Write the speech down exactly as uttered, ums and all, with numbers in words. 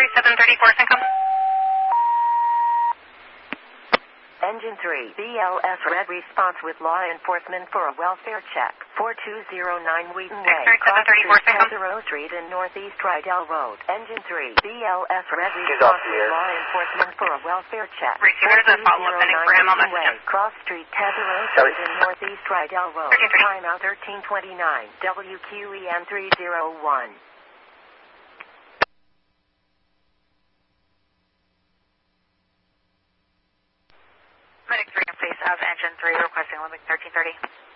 seven thirty-four, Syncom. Engine three, B L S red response with law enforcement for a welfare check. four two zero nine Wheaton Way, Cross Street, Panthereau Street and Northeast Rydell Road. Engine three, B L S red response with law enforcement for a welfare check. Receiver, there's a follow-up pending for him. I'll message him. Cross Street, Panthereau Street and Northeast Rydell Road. Time out thirteen twenty-nine, W Q E M three zero one. Medic three in place of engine three requesting limit thirteen thirty.